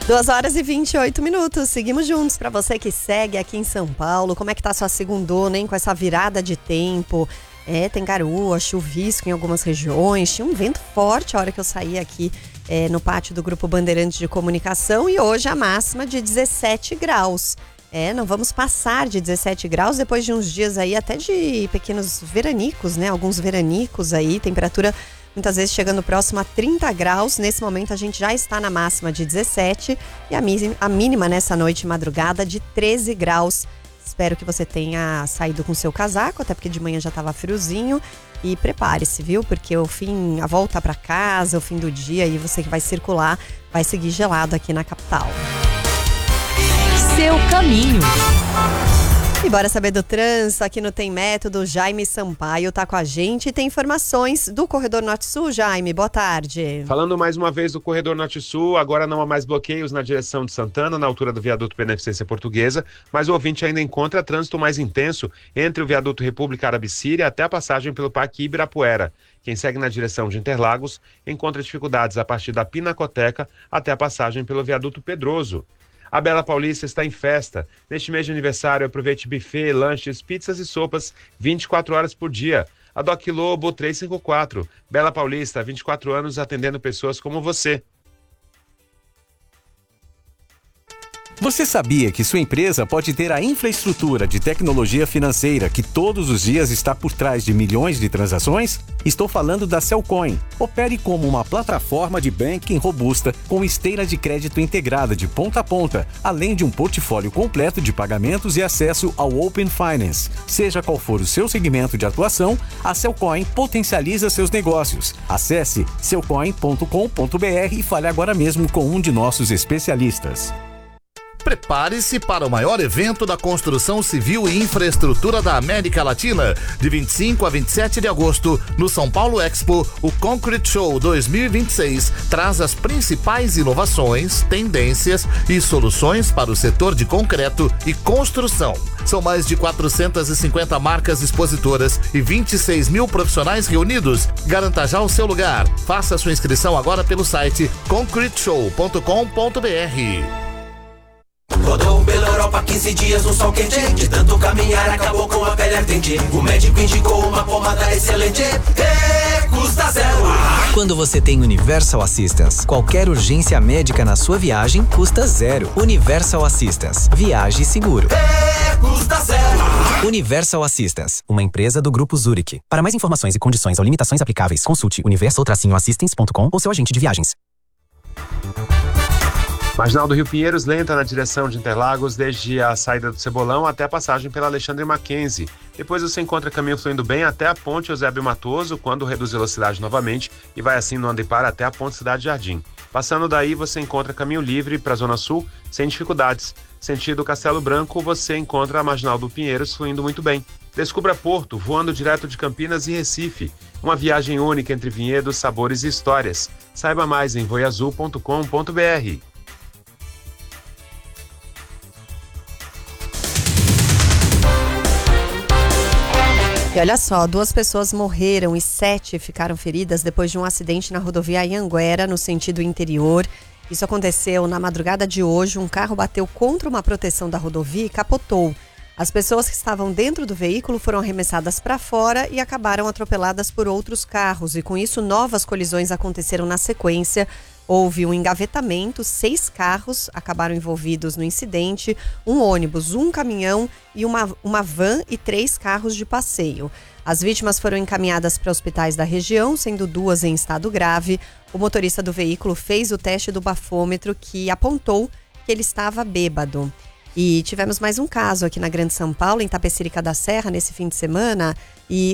2h28. Seguimos juntos. Para você que segue aqui em São Paulo, como é que tá sua segundona, hein? Com essa virada de tempo. Tem garoa, chuvisco em algumas regiões. Tinha um vento forte a hora que eu saí aqui no pátio do Grupo Bandeirantes de Comunicação. E hoje a máxima de 17 graus. Não vamos passar de 17 graus depois de uns dias aí até de pequenos veranicos, né? Alguns veranicos aí, temperatura muitas vezes chegando próximo a 30 graus. Nesse momento a gente já está na máxima de 17 e a mínima nessa noite e madrugada de 13 graus. Espero que você tenha saído com seu casaco, até porque de manhã já estava friozinho. E prepare-se, viu? Porque a volta para casa, o fim do dia, e você que vai circular, vai seguir gelado aqui na capital. Seu caminho. E bora saber do trânsito aqui no Tem Método. Jaime Sampaio tá com a gente e tem informações do Corredor Norte-Sul. Jaime, boa tarde. Falando mais uma vez do Corredor Norte-Sul, agora não há mais bloqueios na direção de Santana, na altura do viaduto Beneficência Portuguesa, mas o ouvinte ainda encontra trânsito mais intenso entre o viaduto República Árabe Síria até a passagem pelo Parque Ibirapuera. Quem segue na direção de Interlagos encontra dificuldades a partir da Pinacoteca até a passagem pelo viaduto Pedroso. A Bela Paulista está em festa. Neste mês de aniversário, aproveite buffet, lanches, pizzas e sopas 24 horas por dia. A Doc Lobo 354. Bela Paulista, 24 anos atendendo pessoas como você. Você sabia que sua empresa pode ter a infraestrutura de tecnologia financeira que todos os dias está por trás de milhões de transações? Estou falando da Cellcoin. Opere como uma plataforma de banking robusta com esteira de crédito integrada de ponta a ponta, além de um portfólio completo de pagamentos e acesso ao Open Finance. Seja qual for o seu segmento de atuação, a Cellcoin potencializa seus negócios. Acesse cellcoin.com.br e fale agora mesmo com um de nossos especialistas. Prepare-se para o maior evento da construção civil e infraestrutura da América Latina. De 25 a 27 de agosto, no São Paulo Expo, o Concrete Show 2026 traz as principais inovações, tendências e soluções para o setor de concreto e construção. São mais de 450 marcas expositoras e 26 mil profissionais reunidos. Garanta já o seu lugar. Faça sua inscrição agora pelo site concreteshow.com.br. Rodou pela Europa 15 dias no sol quente. De tanto caminhar acabou com a pele ardente. O médico indicou uma pomada excelente. Custa zero. Quando você tem Universal Assistance, qualquer urgência médica na sua viagem custa zero. Universal Assistance. Viaje seguro. Custa zero. Universal Assistance, uma empresa do Grupo Zurich. Para mais informações e condições ou limitações aplicáveis, consulte universal-assistance.com ou seu agente de viagens. Marginal do Rio Pinheiros lenta na direção de Interlagos desde a saída do Cebolão até a passagem pela Alexandre Mackenzie. Depois você encontra caminho fluindo bem até a ponte Eusébio Matoso, quando reduz velocidade novamente e vai assim no Andepar até a ponte Cidade Jardim. Passando daí você encontra caminho livre para a Zona Sul sem dificuldades. Sentido Castelo Branco você encontra a Marginal do Pinheiros fluindo muito bem. Descubra Porto, voando direto de Campinas e Recife. Uma viagem única entre vinhedos, sabores e histórias. Saiba mais em voiazul.com.br. E olha só, 2 pessoas morreram e 7 ficaram feridas depois de um acidente na rodovia Anhanguera, no sentido interior. Isso aconteceu na madrugada de hoje. Um carro bateu contra uma proteção da rodovia e capotou. As pessoas que estavam dentro do veículo foram arremessadas para fora e acabaram atropeladas por outros carros. E com isso, novas colisões aconteceram na sequência. Houve um engavetamento, 6 carros acabaram envolvidos no incidente, um ônibus, um caminhão e uma van e 3 carros de passeio. As vítimas foram encaminhadas para hospitais da região, sendo 2 em estado grave. O motorista do veículo fez o teste do bafômetro que apontou que ele estava bêbado. E tivemos mais um caso aqui na Grande São Paulo, em Tapecerica da Serra, nesse fim de semana. E